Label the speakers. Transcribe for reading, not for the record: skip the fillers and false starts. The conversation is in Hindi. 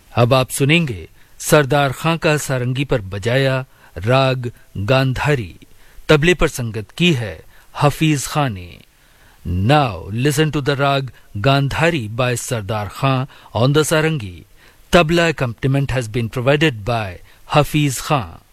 Speaker 1: अब आप सुनेंगे सरदार खां का सारंगी पर बजाया राग गांधारी, तबले पर संगत की है हफीज खां ने। नाउ लिसन टू द राग Gandhari bye Sardar Khan on the sarangi. Tabla accompaniment has been provided by Hafiz Khan.